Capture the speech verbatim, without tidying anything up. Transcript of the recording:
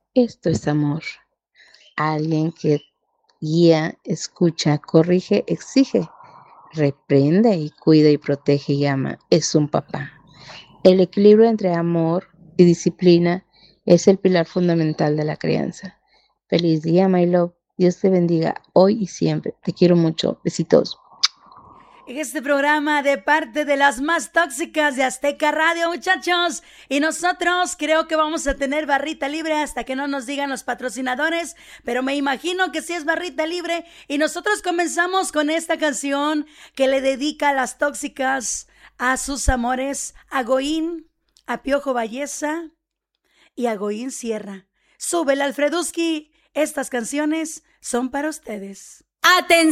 Esto es amor. Alguien que guía, escucha, corrige, exige, reprende y cuida y protege y ama. Es un papá. El equilibrio entre amor y disciplina es el pilar fundamental de la crianza. Feliz día, my love. Dios te bendiga hoy y siempre. Te quiero mucho. Besitos. Este programa de parte de las más tóxicas de Azteca Radio, muchachos. Y nosotros creo que vamos a tener barrita libre hasta que no nos digan los patrocinadores. Pero me imagino que sí es barrita libre. Y nosotros comenzamos con esta canción que le dedica a las tóxicas, a sus amores, a Goín, a Piojo Valleza y a Goín Sierra. Súbela, Alfreduski. Estas canciones son para ustedes. ¡Atención!